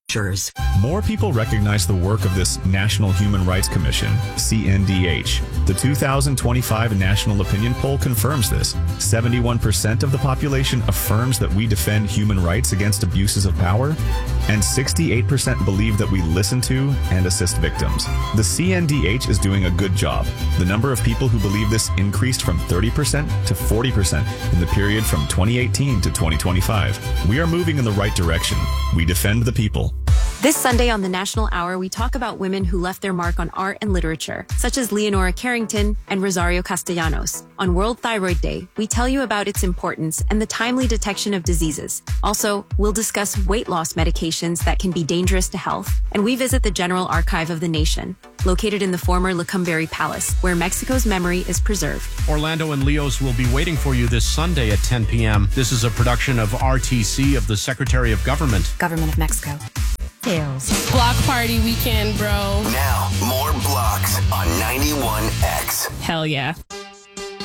More people recognize the work of this National Human Rights Commission, CNDH. The 2025 National Opinion Poll confirms this. 71% of the population affirms that we defend human rights against abuses of power, and 68% believe that we listen to and assist victims. The CNDH is doing a good job. The number of people who believe this increased from 30% to 40% in the period from 2018 to 2025. We are moving in the right direction. We defend the people. This Sunday on the National Hour, we talk about women who left their mark on art and literature, such as Leonora Carrington and Rosario Castellanos. On World Thyroid Day, we tell you about its importance and the timely detection of diseases. Also, we'll discuss weight loss medications that can be dangerous to health, and we visit the General Archive of the Nation, located in the former Lecumberri Palace, where Mexico's memory is preserved. Orlando and Leos will be waiting for you this Sunday at 10 p.m. This is a production of RTC of the Secretary of Government of Mexico. Block party weekend, bro. Now, more blocks on 91X. Hell yeah.